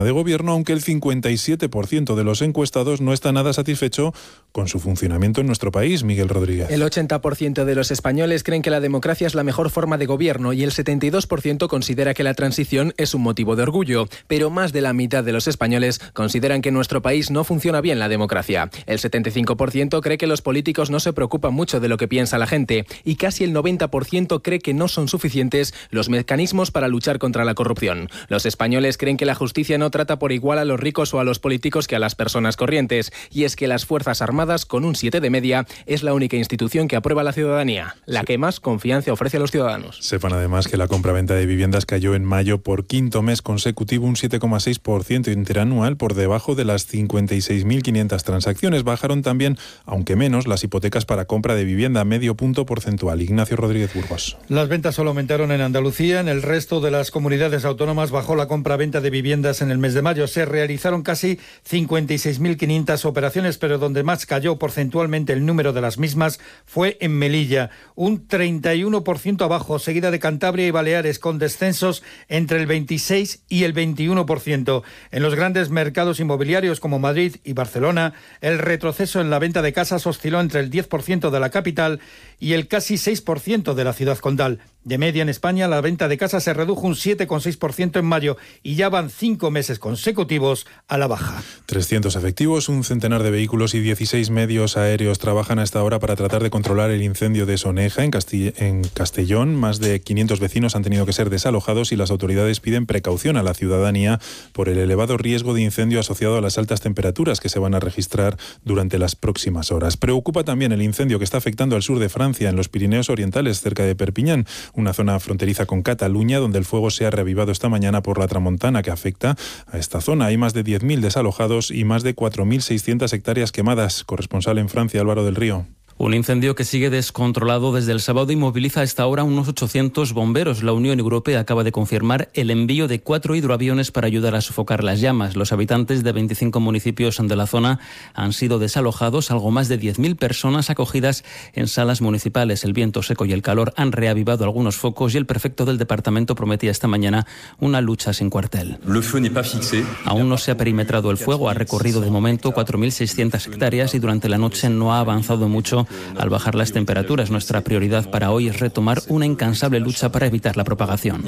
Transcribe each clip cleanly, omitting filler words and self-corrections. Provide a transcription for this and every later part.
de gobierno, aunque el 57% de los encuestados no está nada satisfecho con su funcionamiento en nuestro país. Miguel Rodríguez. El 80% de los españoles creen que la democracia es la mejor forma de gobierno y el 72% considera que la transición es un motivo de orgullo, pero más de la mitad de los españoles consideran que en nuestro país no funciona bien la democracia. El 75% cree que los políticos no se preocupan mucho de lo que piensa la gente y casi el 90% cree que no son suficientes los mecanismos para luchar contra la corrupción. Los españoles creen que la justicia no trata por igual a los ricos o a los políticos que a las personas corrientes, y es que las Fuerzas Armadas, con un 7 de media, es la única institución que aprueba la ciudadanía, la que más confianza ofrece a los ciudadanos. Sepan además que la compraventa de viviendas cayó en mayo por quinto mes consecutivo un 7,6% interanual, por debajo de las 56.500 transacciones. Bajaron también, aunque menos, las hipotecas para compra de vivienda, medio punto porcentual. Ignacio Rodríguez Burgos. Las ventas solo aumentaron en Andalucía. En el resto de las comunidades autónomas bajó la compra-venta de viviendas en el mes de mayo. Se realizaron casi 56.500 operaciones, pero donde más cayó porcentualmente el número de las mismas fue en Melilla, un 31% abajo, seguida de Cantabria y Baleares, con descensos entre el 26 y el 21%. En los grandes mercados inmobiliarios como Madrid y Barcelona, el retroceso en la venta de casas osciló entre el 10% de la capital y el casi 6% de la ciudad condal. De media en España, la venta de casas se redujo un 7,6% en mayo y ya van 5 meses consecutivos a la baja. 300 efectivos, un centenar de vehículos y 16 medios aéreos trabajan a esta hora para tratar de controlar el incendio de Soneja, en Castellón. Más de 500 vecinos han tenido que ser desalojados y las autoridades piden precaución a la ciudadanía por el elevado riesgo de incendio asociado a las altas temperaturas que se van a registrar durante las próximas horas. Preocupa también el incendio que está afectando al sur de Francia, en los Pirineos Orientales, cerca de Perpiñán, una zona fronteriza con Cataluña, donde el fuego se ha reavivado esta mañana por la tramontana que afecta a esta zona. Hay más de 10.000 desalojados y más de 4.600 hectáreas quemadas. Corresponsal en Francia, Álvaro del Río. Un incendio que sigue descontrolado desde el sábado y moviliza a esta hora unos 800 bomberos. La Unión Europea acaba de confirmar el envío de 4 hidroaviones para ayudar a sofocar las llamas. Los habitantes de 25 municipios de la zona han sido desalojados, algo más de 10.000 personas acogidas en salas municipales. El viento seco y el calor han reavivado algunos focos y el prefecto del departamento prometía esta mañana una lucha sin cuartel. Aún no se ha perimetrado el fuego, ha recorrido de momento 4.600 hectáreas y durante la noche no ha avanzado mucho al bajar las temperaturas. Nuestra prioridad para hoy es retomar una incansable lucha para evitar la propagación.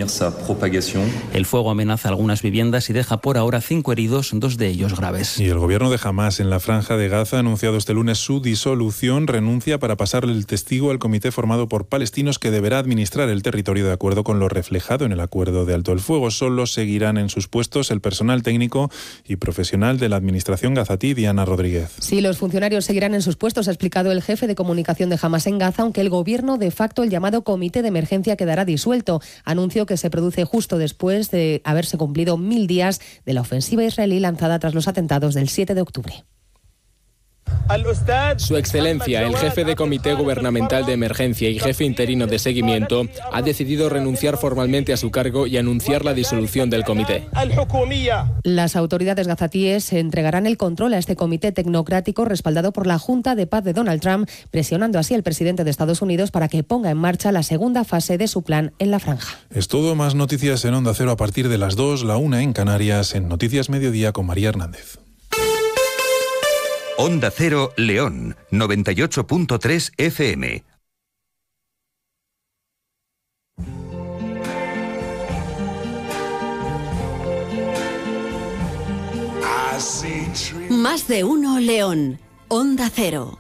El fuego amenaza algunas viviendas y deja por ahora 5 heridos, 2 de ellos graves. Y el gobierno de Hamás en la Franja de Gaza ha anunciado este lunes su disolución. Renuncia para pasarle el testigo al comité formado por palestinos que deberá administrar el territorio de acuerdo con lo reflejado en el acuerdo de alto el fuego. Solo seguirán en sus puestos el personal técnico y profesional de la administración gazatí. Diana Rodríguez. Sí, los funcionarios seguirán en sus puestos, ha explicado el jefe de comunicación de Hamás en Gaza, aunque el gobierno, de facto, el llamado comité de emergencia, quedará disuelto. Anuncio que se produce justo después de haberse cumplido 1000 días de la ofensiva israelí lanzada tras los atentados del 7 de octubre. Su Excelencia, el jefe de Comité Gubernamental de Emergencia y jefe interino de seguimiento, ha decidido renunciar formalmente a su cargo y anunciar la disolución del comité. Las autoridades gazatíes entregarán el control a este comité tecnocrático respaldado por la Junta de Paz de Donald Trump, presionando así al presidente de Estados Unidos para que ponga en marcha la segunda fase de su plan en la franja. Es todo. Más noticias en Onda Cero a partir de las 2, la 1 en Canarias, en Noticias Mediodía con María Hernández. Onda Cero León, 98.3 FM. Más de uno León, Onda Cero.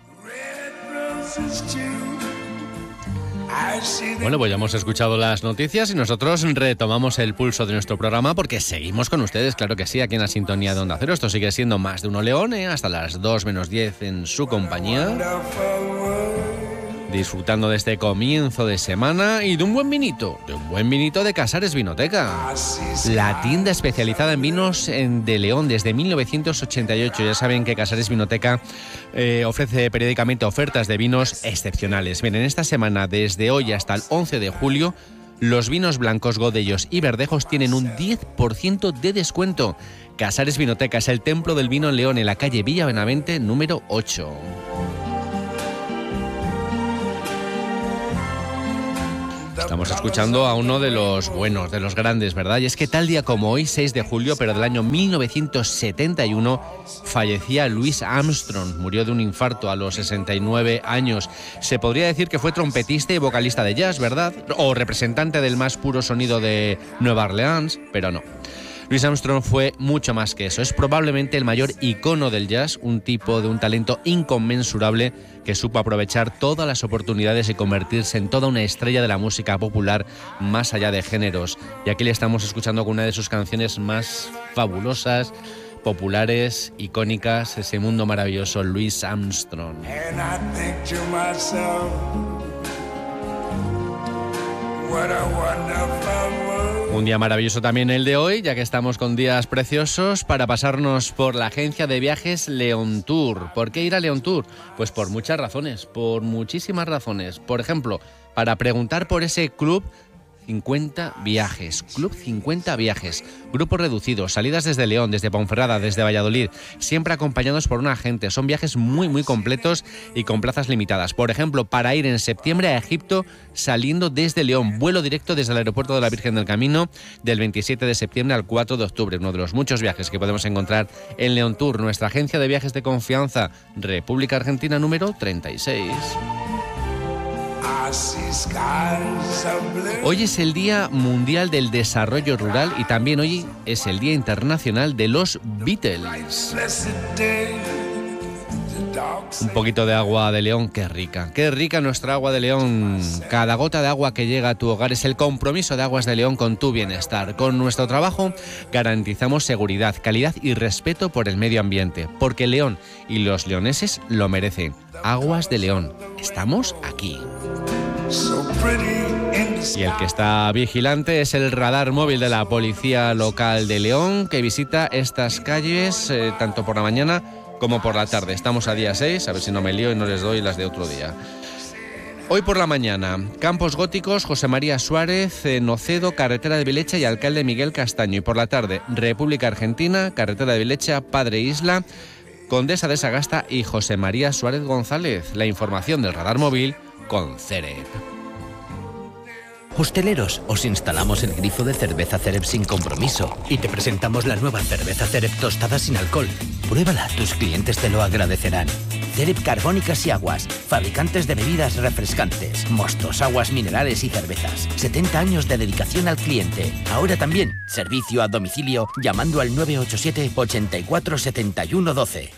Bueno, pues ya hemos escuchado las noticias y nosotros retomamos el pulso de nuestro programa porque seguimos con ustedes, claro que sí, aquí en la sintonía de Onda Cero. Esto sigue siendo Más de uno León, hasta las 2 menos 10 en su compañía. Disfrutando de este comienzo de semana y de un buen vinito de Casares Vinoteca. La tienda especializada en vinos de León desde 1988. Ya saben que Casares Vinoteca ofrece periódicamente ofertas de vinos excepcionales. Bien, en esta semana, desde hoy hasta el 11 de julio, los vinos blancos, godellos y verdejos tienen un 10% de descuento. Casares Vinoteca es el templo del vino en León, en la calle Villa Benavente, número 8. Estamos escuchando a uno de los buenos, de los grandes, ¿verdad? Y es que tal día como hoy, 6 de julio, pero del año 1971, fallecía Louis Armstrong. Murió de un infarto a los 69 años. Se podría decir que fue trompetista y vocalista de jazz, ¿verdad? O representante del más puro sonido de Nueva Orleans, pero no. Louis Armstrong fue mucho más que eso. Es probablemente el mayor icono del jazz, un tipo de un talento inconmensurable que supo aprovechar todas las oportunidades y convertirse en toda una estrella de la música popular más allá de géneros. Y aquí le estamos escuchando con una de sus canciones más fabulosas, populares, icónicas, ese mundo maravilloso, Louis Armstrong. And I think to myself, what a wonderful world. Un día maravilloso también el de hoy, ya que estamos con días preciosos para pasarnos por la agencia de viajes Leon Tour. ¿Por qué ir a Leon Tour? Pues por muchas razones, por muchísimas razones. Por ejemplo, para preguntar por ese club 50 viajes, Club 50 viajes, grupos reducidos, salidas desde León, desde Ponferrada, desde Valladolid, siempre acompañados por un agente. Son viajes muy completos y con plazas limitadas. Por ejemplo, para ir en septiembre a Egipto saliendo desde León, vuelo directo desde el aeropuerto de la Virgen del Camino del 27 de septiembre al 4 de octubre, uno de los muchos viajes que podemos encontrar en Leon Tour, nuestra agencia de viajes de confianza, República Argentina número 36. Hoy es el Día Mundial del Desarrollo Rural y también hoy es el Día Internacional de los Beatles. Un poquito de agua de León, qué rica nuestra agua de León. Cada gota de agua que llega a tu hogar es el compromiso de Aguas de León con tu bienestar. Con nuestro trabajo garantizamos seguridad, calidad y respeto por el medio ambiente, porque León y los leoneses lo merecen. Aguas de León, estamos aquí. Y el que está vigilante es el radar móvil de la Policía Local de León, que visita estas calles tanto por la mañana como por la tarde. Estamos a día 6, a ver si no me lío y no les doy las de otro día. Hoy por la mañana, Campos Góticos, José María Suárez, Nocedo, Carretera de Vilecha y Alcalde Miguel Castaño. Y por la tarde, República Argentina, Carretera de Vilecha, Padre Isla, Condesa de Sagasta y José María Suárez González. La información del radar móvil con Cerep. Hosteleros, os instalamos el grifo de cerveza Cerep sin compromiso y te presentamos la nueva cerveza Cerep tostada sin alcohol. Pruébala, tus clientes te lo agradecerán. Cerep Carbónicas y Aguas, fabricantes de bebidas refrescantes, mostos, aguas minerales y cervezas. 70 años de dedicación al cliente. Ahora también, servicio a domicilio llamando al 987 84 71 12.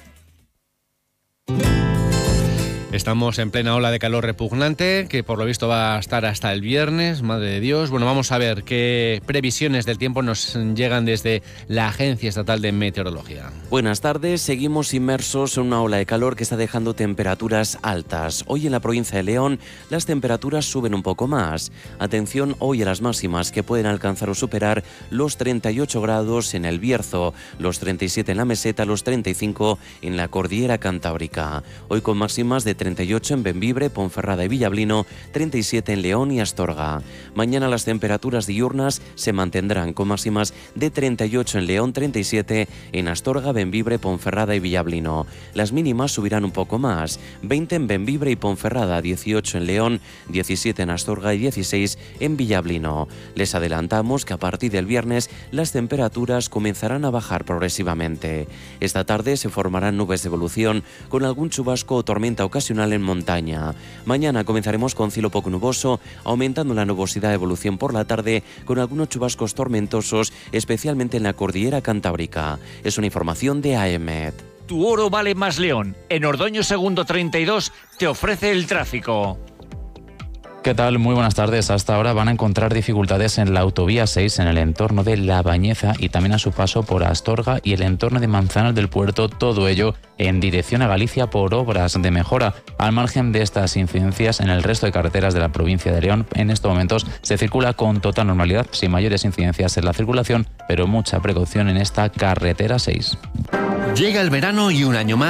Estamos en plena ola de calor repugnante, que por lo visto va a estar hasta el viernes, madre de Dios. Bueno, vamos a ver qué previsiones del tiempo nos llegan desde la Agencia Estatal de Meteorología. Buenas tardes, seguimos inmersos en una ola de calor que está dejando temperaturas altas. Hoy en la provincia de León las temperaturas suben un poco más. Atención hoy a las máximas que pueden alcanzar o superar los 38 grados en el Bierzo, los 37 en la Meseta, los 35 en la Cordillera Cantábrica. Hoy con máximas de 38 en Bembibre, Ponferrada y Villablino, 37 en León y Astorga. Mañana las temperaturas diurnas se mantendrán con máximas de 38 en León, 37 en Astorga, Bembibre, Ponferrada y Villablino. Las mínimas subirán un poco más, 20 en Bembibre y Ponferrada, 18 en León, 17 en Astorga y 16 en Villablino. Les adelantamos que a partir del viernes las temperaturas comenzarán a bajar progresivamente. Esta tarde se formarán nubes de evolución con algún chubasco o tormenta ocasional en montaña. Mañana comenzaremos con cielo poco nuboso, aumentando la nubosidad de evolución por la tarde con algunos chubascos tormentosos, especialmente en la Cordillera Cantábrica. Es una información de AEMET. Tu oro vale más León. En Ordoño Segundo 32 te ofrece el tráfico. ¿Qué tal? Muy buenas tardes. Hasta ahora van a encontrar dificultades en la autovía 6 en el entorno de La Bañeza y también a su paso por Astorga y el entorno de Manzanas del Puerto, todo ello en dirección a Galicia por obras de mejora. Al margen de estas incidencias, en el resto de carreteras de la provincia de León, en estos momentos se circula con total normalidad, sin mayores incidencias en la circulación, pero mucha precaución en esta carretera 6. Llega el verano y un año más,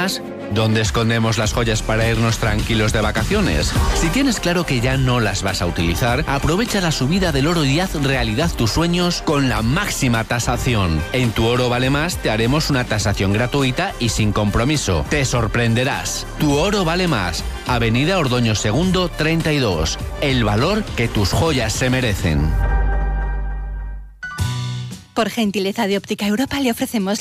¿Dónde escondemos las joyas para irnos tranquilos de vacaciones? Si tienes claro que ya no las vas a utilizar, aprovecha la subida del oro y haz realidad tus sueños con la máxima tasación. En Tu Oro Vale Más te haremos una tasación gratuita y sin compromiso. Te sorprenderás. Tu Oro Vale Más. Avenida Ordoño II 32. El valor que tus joyas se merecen. Por gentileza de Óptica Europa le ofrecemos